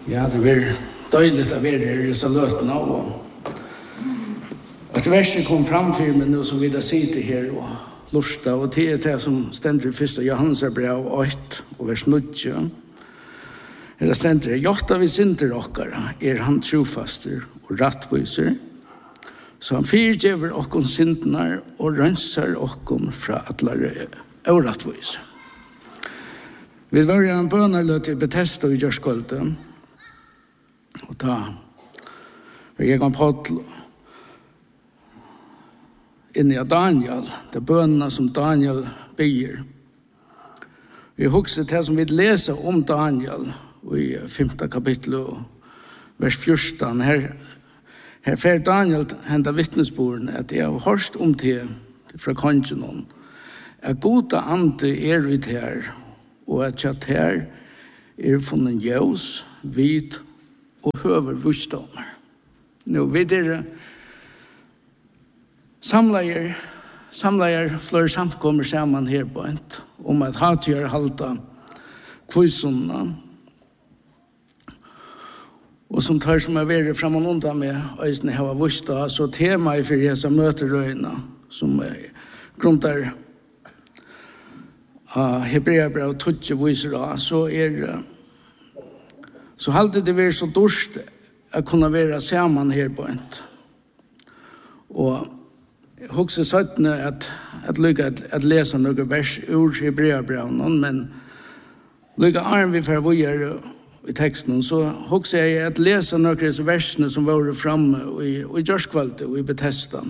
Ja, det blir døyligt å være her i så løtene og at verset kom framför mig nu som vi da sitter her og lusta og det det som stender i 1. Johannes brev 8 og vers 9. Det stender, «Jotta vi synder okkara, han trofaster og rattviser, så han fyrtjever okkon syndnar og rensar okkon fra atlare orattviser.» Vi var en bønarløt i Bethesda i Gjørskvalde, og da var jeg en poddel inni av Daniel, det bønene som Daniel byr. Vi husker det som vi leser om Daniel i 5. kapittel, vers 14. Her fer Daniel henta vittnesbordene at jeg har hørt om det fra kongen, at gode ande ut her, og at kjatt her funnet ljøs, hvit og høver vursdommer. Nå videre samleier flere samkommer sammen her på et, om at hatgjør halta kvøysundene, og som tar som vært frem og undan med øyne hava vursda, så tema i for hese møterøyene, som grunnar Hebreabrev 20 viser av, så halte det vært så dårst å kunne være sammen her på et. Og jeg husker sånn at lykke at lese noen vers ur Hebreabrevene, men lykke arm vi får gjøre i teksten, så husker jeg at lese noen av disse versene som var framme i Gjørskvalde og i Bethesda.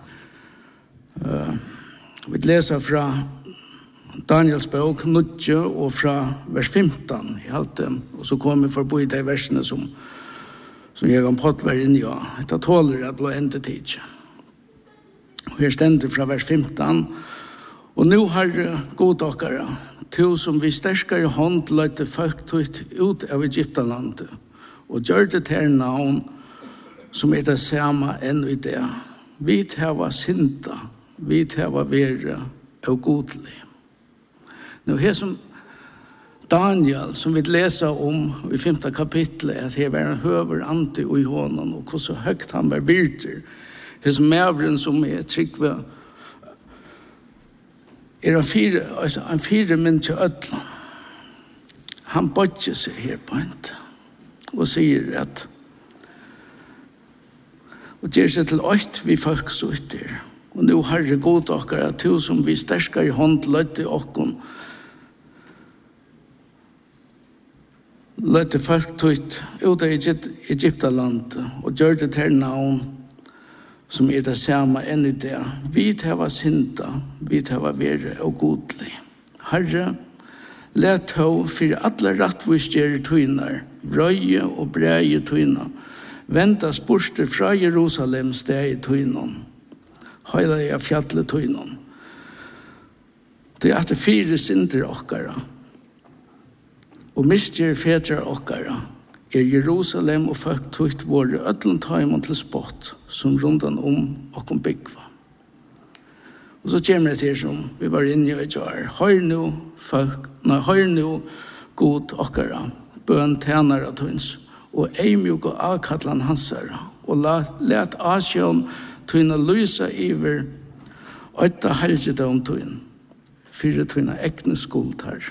Vi leser fra Daniels bok 9 og fra vers 15 i halte, og så kommer vi forbi de versene som jeg har fått være inne i. Det tåler at bli endet tid. Og her stender fra vers 15. Og nå har god dere, to som vi sterskere hånd løyte folk tøyt ut av Egyptalandet, og gjør det til navn som det samme enn i det. Vi tava synda, vi tava være og godlig. Nå her som Daniel, som vi leser om i 5. kapitlet, at her var en høver ante i hånden, og hvor så høyt han var virter. Her som mævren som tryggve, en fire min til ødland. Han bøtter seg her på en, og sier at, og gjør seg til øyt vi folk så ytter. Og nå har det god dere, at to som vi sterskere i hånd løyte okken, løyte folk tøyt ut av Egyptaland og gjør det til navn som det samme enn i det. Vi tava synda, vi tava være og godlig. Herre, let ho for alle rattvistgjere tøyner, røye og breie tøyner, venta sporster fra Jerusalem steg i tøyner, høyla jeg fjallet tøyner. Det at det 4 synder okkara, og mistjer fedrar okkara, Jerusalem og folk tøyt våre ødlen tøymon til spott, som rundan okkom byggva. Og så kommer det til som vi var inne i jar. Høyr nu god okkara, bøn tænare tøyns, og eimjuk og avkallan hansara, og let asjon tøyna lysa iver, øyta helgedom tøyn, fyrir tøyna ekne skuld her.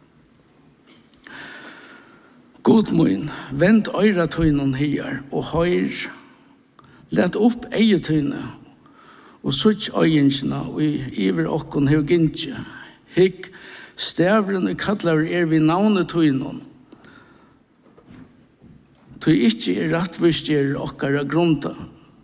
God mun, vent øyra tøynen her, og høyr, let opp eietøyne, og sutt øyensina, og iver okkon her gintje. Hikk, stavren og kallar vi navnet tøynen. Tøy ikkje rattvistjer okkara grunta.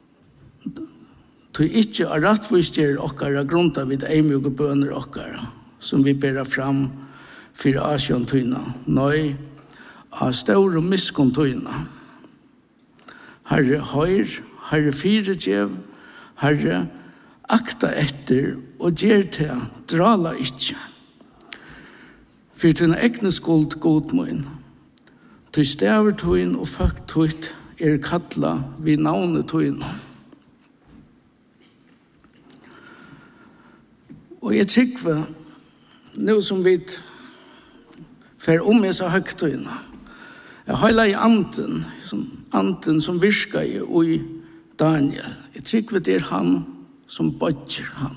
Tøy ikkje rattvistjer okkara grunta vid eimjuge bøner okkara, som vi bæra fram for asjon tøyna. Nøy, av stor og miskontoina. Herre høyr, Herre firedjev, Herre akta etter og gjer til drala ikkje. For til ekne skuld godmoin, til staver tøyn og folk tøyt kalla vi navnet tøyn. Og jeg tykker, nå som vi fer om jeg så høyt tøyna, Jeg høyla i anden som virka i Daniel. Jeg trykker det han som bodger han.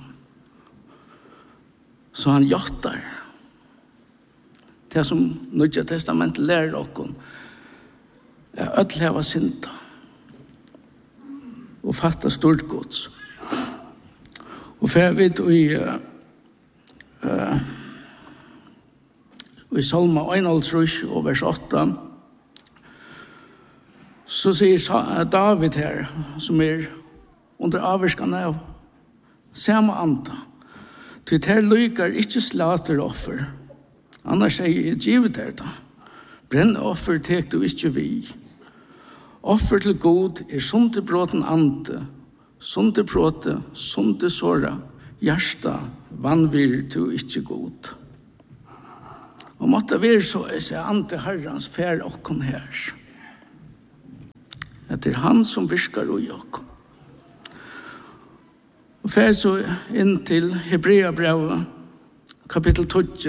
Så han gjottar. Det som Nya Testamentet lærer okken öll hava synda og fatta stort gods. Og for jeg vet i Salma 1 og vers 8 så sier David her som under avvarskan av samme anda til her lykar ikke slater offer annars jeg givet her da brenn offer tek du ikke vi offer til god sundebråten ande sundebråte sundesåra hjärsta vanvir du ikke god og måtte være så jeg sier ande herrans fær okkon her at det han som virkar ui okkon og fær så inn til Hebreabrevet kapittel 12